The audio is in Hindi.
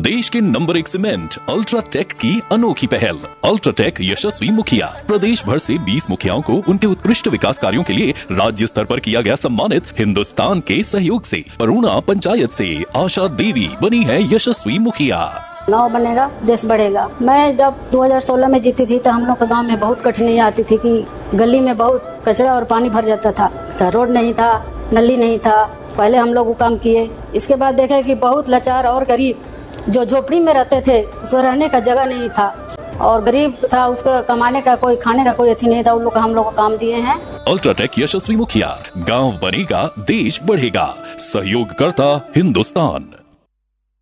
देश के नंबर 1 सीमेंट अल्ट्राटेक की अनोखी पहल। अल्ट्राटेक यशस्वी मुखिया प्रदेश भर से 20 मुखियाओं को उनके उत्कृष्ट विकास कार्यों के लिए राज्य स्तर पर किया गया सम्मानित। हिंदुस्तान के सहयोग से अरुणा पंचायत से आशा देवी बनी है यशस्वी मुखिया। गाँव बनेगा देश बढ़ेगा। मैं जब 2016 में जीती थी तो हम लोग के गांव में बहुत कठिनाई आती थी कि गली में बहुत कचरा और पानी भर जाता था। रोड नहीं था, नली नहीं था। पहले हम लोग वो काम किए। इसके बाद देखे कि बहुत लाचार और गरीब जो झोपड़ी में रहते थे, उसको रहने का जगह नहीं था और गरीब था, उसको कमाने का कोई खाने का कोई अथी नहीं था। उन लोग हम लोग को काम दिए हैं। अल्ट्राटेक यशस्वी मुखिया, गाँव बनेगा देश बढ़ेगा, सहयोग करता हिंदुस्तान।